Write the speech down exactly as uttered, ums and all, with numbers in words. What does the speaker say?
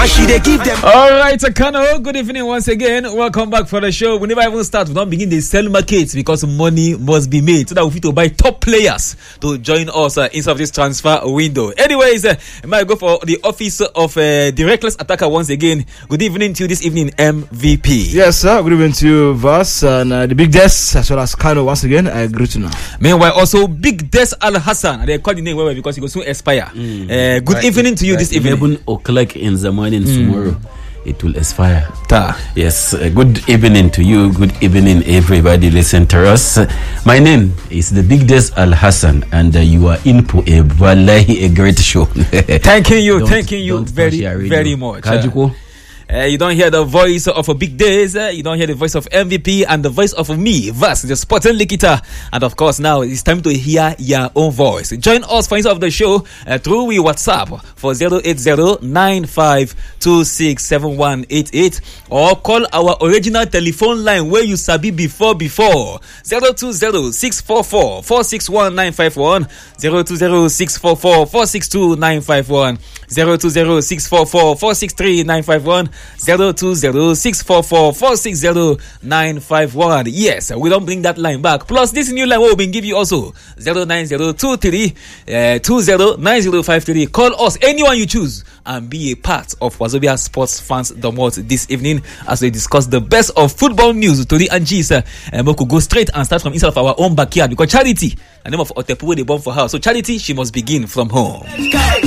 and she they give them. All right, Akano, good evening once again. Welcome back for the show. We never even start, we don't begin the sell markets because money must be made so that we fit to buy top players to join us uh, inside of this transfer window. Anyways, uh, I might go for the office of uh, the reckless attacker once again. Good evening to you this evening, M V P. Yes, sir. Good evening to you, Vas, and uh, the Big Des, as well as Kano once again. I agree to now. Meanwhile, also Big Des Al Hassan. They call the name well because he will soon expire. Mm. Uh, good right. evening to you right. this evening. eleven o'clock in the morning mm. tomorrow. It will expire. Ta. Yes, uh, good evening to you. Good evening, everybody. Listen to us. Uh, my name is the Big Des Al Hassan, and uh, you are in for a wallahi a great show. Thanking you, thanking you very, very much. Kajiko. Uh, you don't hear the voice of a Big Days, uh, you don't hear the voice of M V P and the voice of me, Vas, the Sporting Likita. And of course, now it's time to hear your own voice. Join us for inside of the show uh, through we WhatsApp for zero eight zero nine five two six seven one eight eight or call our original telephone line where you sabi before before zero two zero six four four four six one nine five one zero two zero six four four four six two nine five one zero two zero six four four four six three nine five one zero two zero six four four four six zero nine five one. Yes, we don't bring that line back. Plus, this new line will be give you also zero nine zero two three two zero nine zero five three. Call us, anyone you choose, and be a part of Wazobia Sports Fans Domot this evening as we discuss the best of football news. Tori and G's, uh, we could go straight and start from inside of our own backyard because Charity, the name of Otepu, they born for her. So Charity, she must begin from home.